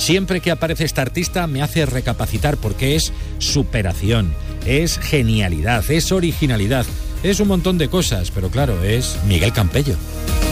Siempre que aparece este artista me hace recapacitar porque es superación, es genialidad, es originalidad, es un montón de cosas, pero claro, es Miguel Campello.